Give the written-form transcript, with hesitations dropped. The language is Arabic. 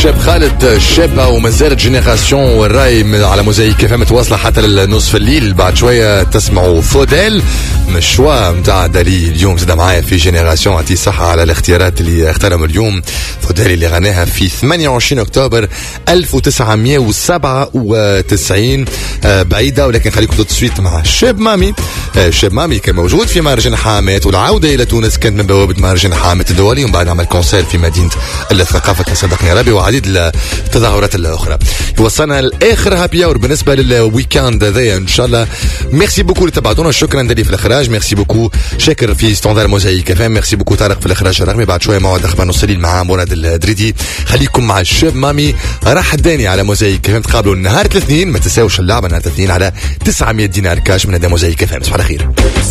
الشاب خالد الشابة وما زالت جينيراسيون والراي على موزايك فهم متواصلة حتى للنصف الليل. بعد شوية تسمعوا فوديل مشوا متاع دالي اليوم زاد معايا في جينيراسيون. عطي صحة على الاختيارات اللي اختارهم اليوم. فوديل اللي غناها في 28 أكتوبر 1997 بعيدة، ولكن خليكم تسويت مع شاب مامي. شاب مامي كان موجود في مهرجان حامات، والعودة إلى تونس كانت من بوابة مهرجان حامات الدولي، ومن بعد عمل كونسير في مدينة الثقافة صدقني ربي وعديد التظاهرات الأخرى. وصلنا لآخر هابي اور بالنسبة للويكاند هذايا إن شاء الله. ميرسي بوكو اللي تبعتونا، شكرا دالي في الإخراج، ميرسي بوكو شاكر في ستاندار موزايك فهم، ميرسي بوكو طارق في الإخراج الرقمي. بعد شوية موعد أخبار نص الليل مع مراد الدريدي. خليكم مع الشاب مامي راح الداني على موزايك فهم. تقابلوا نهار الاثنين، ما تنساوش اللعبة نهار الاثنين على 900 دينار كاش من هذا موزايك فهم. تصبح على خير.